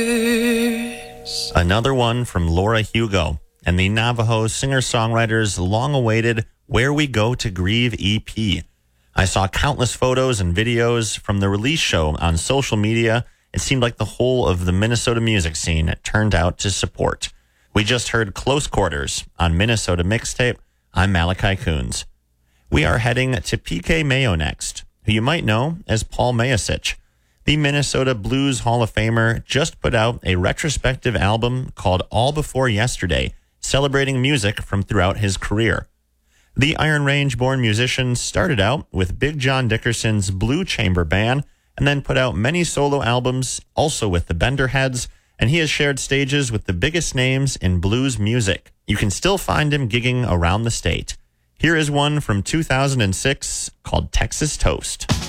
Another one from Laura Hugo and the Navajo singer-songwriter's long-awaited Where We Go to Grieve EP. I saw countless photos and videos from the release show on social media. It seemed like the whole of the Minnesota music scene turned out to support. We just heard Close Quarters on Minnesota Mixtape. I'm Malachi Coons. We are heading to PK Mayo next, who you might know as Paul Mayasich. The Minnesota Blues Hall of Famer just put out a retrospective album called All Before Yesterday, celebrating music from throughout his career. The Iron Range-born musician started out with Big John Dickerson's Blue Chamber Band and then put out many solo albums, also with the Benderheads, and he has shared stages with the biggest names in blues music. You can still find him gigging around the state. Here is one from 2006 called Texas Toast.